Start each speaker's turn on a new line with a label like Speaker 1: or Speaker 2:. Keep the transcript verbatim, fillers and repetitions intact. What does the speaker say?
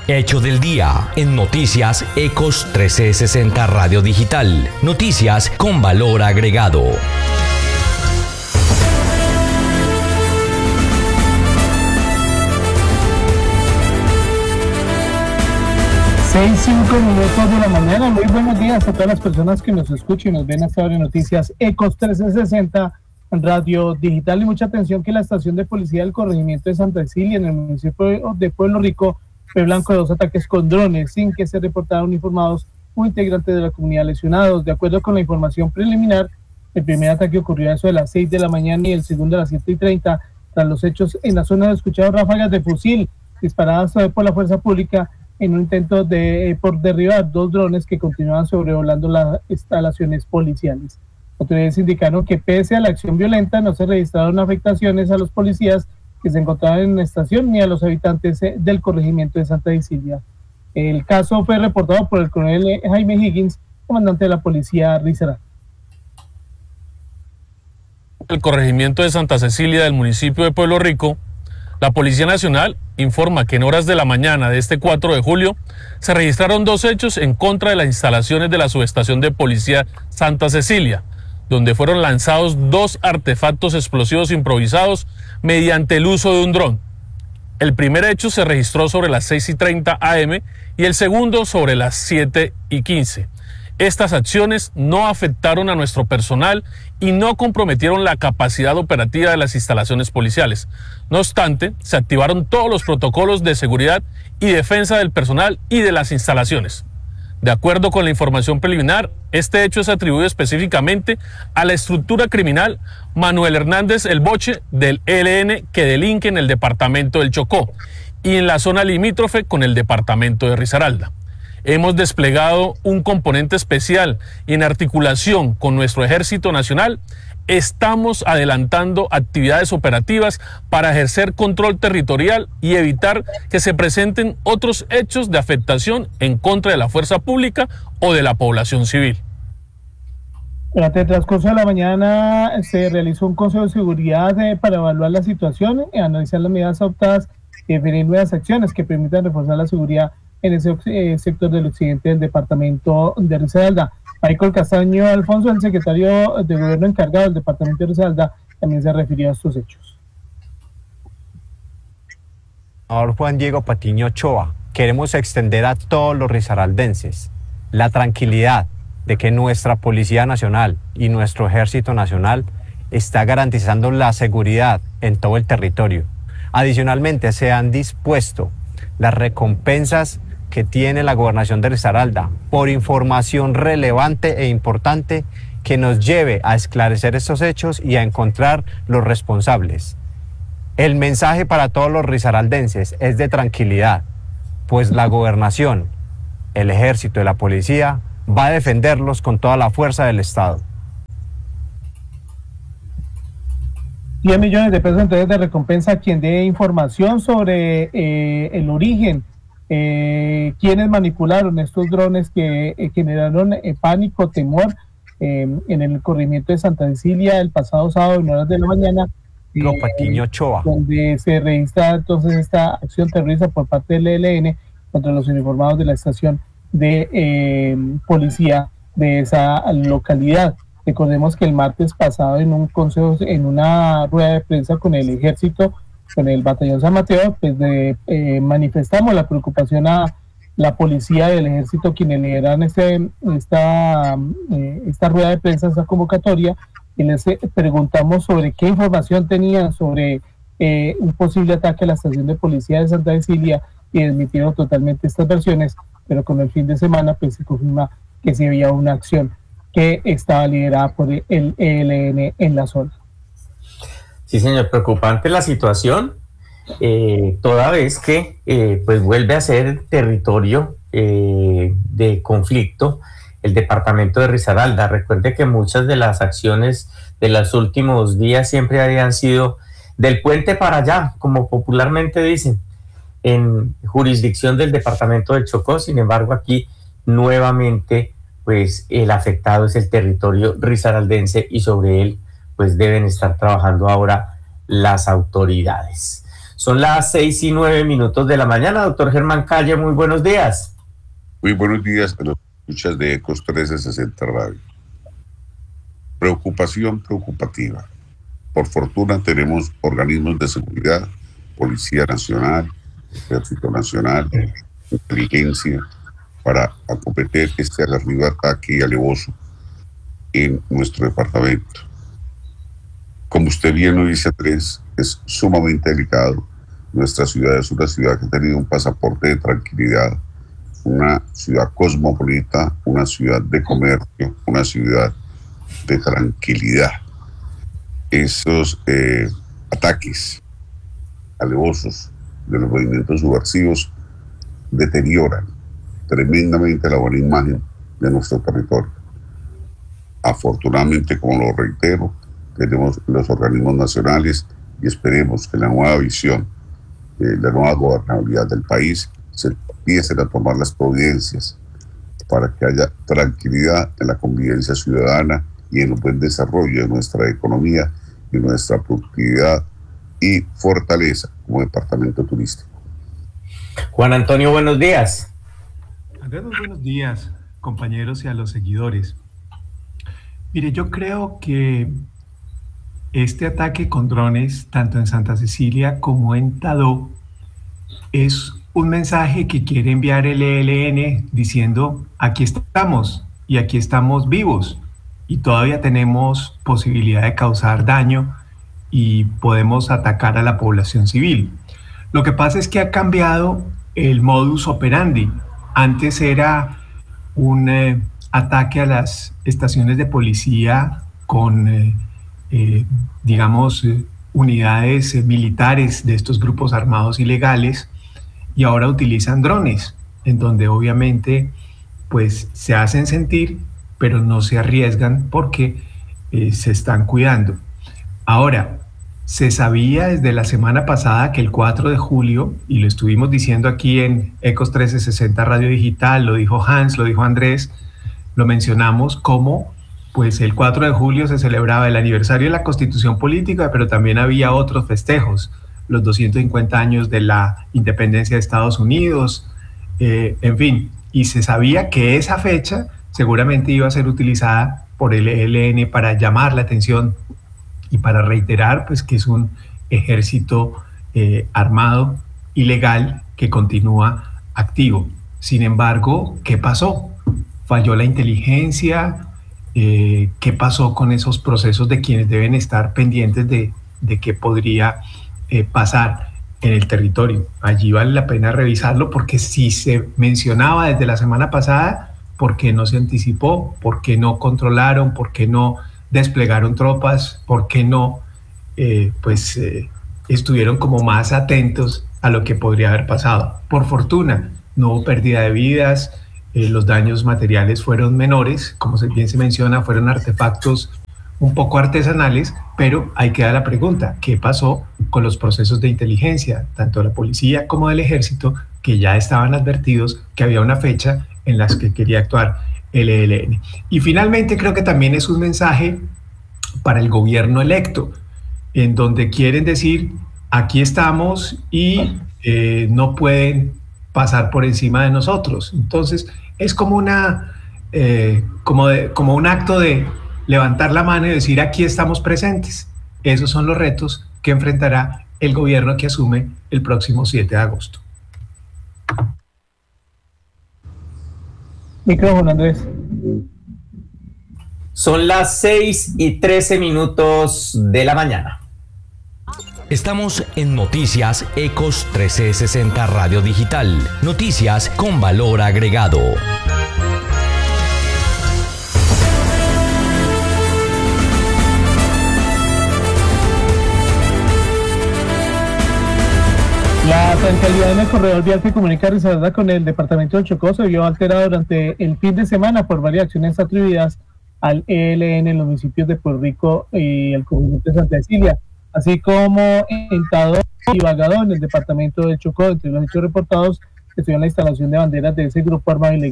Speaker 1: Hecho del día en Noticias Ecos trescientos sesenta Radio Digital. Noticias con valor agregado.
Speaker 2: Seis, cinco minutos de la mañana. Muy buenos días a todas las personas que nos escuchan y nos ven hasta ahora en Noticias Ecos trescientos sesenta Radio Digital. Y mucha atención que la estación de policía del corregimiento de Santa Cecilia en el municipio de Pueblo Rico fue blanco de dos ataques con drones sin que se reportaran uniformados o integrantes de la comunidad lesionados. De acuerdo con la información preliminar, el primer ataque ocurrió a eso de las seis de la mañana y el segundo a las siete y treinta. Tras los hechos en la zona, se escucharon ráfagas de fusil disparadas por la fuerza pública en un intento de por derribar dos drones que continuaban sobrevolando las instalaciones policiales. Autoridades indicaron que pese a la acción violenta no se registraron afectaciones a los policías que se encontraban en la estación ni a los habitantes del corregimiento de Santa Cecilia. El caso fue reportado por el coronel Jaime Higgins, comandante de la policía Risaralda.
Speaker 3: El corregimiento de Santa Cecilia del municipio de Pueblo Rico, la Policía Nacional informa que en horas de la mañana de este cuatro de julio se registraron dos hechos en contra de las instalaciones de la subestación de policía Santa Cecilia, donde fueron lanzados dos artefactos explosivos improvisados mediante el uso de un dron. El primer hecho se registró sobre las seis y treinta a eme y el segundo sobre las siete y quince. Estas acciones no afectaron a nuestro personal y no comprometieron la capacidad operativa de las instalaciones policiales. No obstante, se activaron todos los protocolos de seguridad y defensa del personal y de las instalaciones. De acuerdo con la información preliminar, este hecho es atribuido específicamente a la estructura criminal Manuel Hernández El Boche del E L N que delinque en el departamento del Chocó y en la zona limítrofe con el departamento de Risaralda. Hemos desplegado un componente especial y en articulación con nuestro Ejército Nacional estamos adelantando actividades operativas para ejercer control territorial y evitar que se presenten otros hechos de afectación en contra de la fuerza pública o de la población civil.
Speaker 2: Durante el transcurso de la mañana se realizó un consejo de seguridad eh, para evaluar la situación, y analizar las medidas adoptadas y definir nuevas acciones que permitan reforzar la seguridad en ese eh, sector del occidente del departamento de Risaralda. Michael Castaño Alfonso, el secretario de Gobierno encargado del departamento de Risaralda, también se refirió a estos hechos.
Speaker 4: Señor Juan Diego Patiño Ochoa, queremos extender a todos los risaraldenses la tranquilidad de que nuestra Policía Nacional y nuestro Ejército Nacional está garantizando la seguridad en todo el territorio. Adicionalmente, se han dispuesto las recompensas que tiene la Gobernación de Risaralda por información relevante e importante que nos lleve a esclarecer estos hechos y a encontrar los responsables. El mensaje para todos los risaraldenses es de tranquilidad, pues la Gobernación, el Ejército y la Policía va a defenderlos con toda la fuerza del Estado.
Speaker 2: diez millones de pesos entonces de recompensa a quien dé información sobre eh, el origen, eh, quienes manipularon estos drones que eh, generaron eh, pánico, temor eh, en el corregimiento de Santa Cecilia el pasado sábado en horas de la mañana,
Speaker 4: eh, Patiño Ochoa,
Speaker 2: donde se registra entonces esta acción terrorista por parte del E L N contra los uniformados de la estación de eh, policía de esa localidad. Recordemos que el martes pasado en un consejo, en una rueda de prensa con el ejército, con el batallón San Mateo, pues de, eh, manifestamos la preocupación a la policía y el ejército quienes lideran este, esta, eh, esta rueda de prensa, esta convocatoria, y les preguntamos sobre qué información tenían sobre eh, un posible ataque a la estación de policía de Santa Cecilia, y desmitieron totalmente estas versiones, pero con el fin de semana pues se confirma que sí había una acción que estaba liderada por el E L N en la zona.
Speaker 5: Sí, señor, preocupante la situación, eh, toda vez que eh, pues vuelve a ser territorio eh, de conflicto el departamento de Risaralda. Recuerde que muchas de las acciones de los últimos días siempre habían sido del puente para allá, como popularmente dicen, en jurisdicción del departamento del Chocó. Sin embargo, aquí nuevamente pues el afectado es el territorio risaraldense y sobre él pues deben estar trabajando ahora las autoridades. Son las seis y nueve minutos de la mañana. Doctor Germán Calle, muy buenos días.
Speaker 6: Muy buenos días a los escuchas de Ecos trescientos sesenta Radio. Preocupación preocupativa. Por fortuna tenemos organismos de seguridad, Policía Nacional, Ejército Nacional, Inteligencia, para acometer este aguerrido ataque alevoso en nuestro departamento. Como usted bien lo dice, Andrés, es sumamente delicado. Nuestra ciudad es una ciudad que ha tenido un pasaporte de tranquilidad, una ciudad cosmopolita, una ciudad de comercio, una ciudad de tranquilidad. Esos eh, ataques alevosos de los movimientos subversivos deterioran tremendamente la buena imagen de nuestro territorio. Afortunadamente, como lo reitero, tenemos los organismos nacionales y esperemos que la nueva visión, eh, la nueva gobernabilidad del país se empiecen a tomar las providencias para que haya tranquilidad en la convivencia ciudadana y en un buen desarrollo de nuestra economía y nuestra productividad y fortaleza como departamento turístico.
Speaker 5: Juan Antonio, buenos días.
Speaker 7: Andrés, muy buenos días, compañeros y a los seguidores. Mire, yo creo que este ataque con drones, tanto en Santa Cecilia como en Tadó, es un mensaje que quiere enviar el E L N diciendo: aquí estamos y aquí estamos vivos y todavía tenemos posibilidad de causar daño y podemos atacar a la población civil. Lo que pasa es que ha cambiado el modus operandi. Antes era un eh, ataque a las estaciones de policía con, eh, eh, digamos, eh, unidades eh, militares de estos grupos armados ilegales, y ahora utilizan drones, en donde obviamente pues se hacen sentir, pero no se arriesgan porque eh, se están cuidando. Ahora, se sabía desde la semana pasada que el cuatro de julio, y lo estuvimos diciendo aquí en Ecos trescientos sesenta Radio Digital, lo dijo Hans, lo dijo Andrés, lo mencionamos como pues el cuatro de julio se celebraba el aniversario de la Constitución Política, pero también había otros festejos, los doscientos cincuenta años de la independencia de Estados Unidos, eh, en fin, y se sabía que esa fecha seguramente iba a ser utilizada por el E L N para llamar la atención y para reiterar pues que es un ejército eh, armado ilegal que continúa activo. Sin embargo, ¿qué pasó? ¿Falló la inteligencia? Eh, ¿Qué pasó con esos procesos de quienes deben estar pendientes de, de qué podría eh, pasar en el territorio? Allí vale la pena revisarlo, porque si se mencionaba desde la semana pasada, ¿por qué no se anticipó? ¿Por qué no controlaron? ¿Por qué no desplegaron tropas? ¿Por qué no eh, pues, eh, estuvieron como más atentos a lo que podría haber pasado? Por fortuna, no hubo pérdida de vidas, eh, los daños materiales fueron menores, como bien se menciona, fueron artefactos un poco artesanales, pero ahí queda la pregunta: ¿qué pasó con los procesos de inteligencia, tanto de la policía como del ejército, que ya estaban advertidos que había una fecha en la que quería actuar el E L N? Y finalmente creo que también es un mensaje para el gobierno electo, en donde quieren decir: aquí estamos y eh, no pueden pasar por encima de nosotros. Entonces es como, una, eh, como, de, como un acto de levantar la mano y decir: aquí estamos presentes. Esos son los retos que enfrentará el gobierno que asume el próximo siete de agosto.
Speaker 2: Micrófono, Andrés.
Speaker 5: Son las seis y trece minutos de la mañana.
Speaker 1: Estamos en Noticias Ecos trescientos sesenta Radio Digital. Noticias con valor agregado.
Speaker 2: La tranquilidad en el corredor vial que comunica Risaralda con el departamento de Chocó se vio alterada durante el fin de semana por varias acciones atribuidas al E L N en los municipios de Puerto Rico y el corregimiento de Santa Cecilia, así como en Tadó y Bagadó, en el departamento de Chocó. Entre los hechos reportados estuvieron la instalación de banderas de ese grupo armado ilegal.